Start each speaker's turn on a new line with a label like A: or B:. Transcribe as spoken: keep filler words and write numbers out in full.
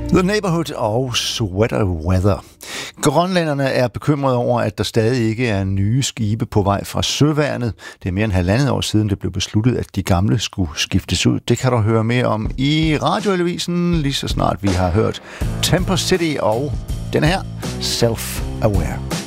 A: The Neighborhood og Sweater Weather. Grønlænderne er bekymrede over, at der stadig ikke er nye skibe på vej fra Søværnet. Det er mere end halvandet år siden, det blev besluttet, at de gamle skulle skiftes ud. Det kan du høre mere om i Radioavisen, lige så snart vi har hørt Temper City og den her Self-Aware.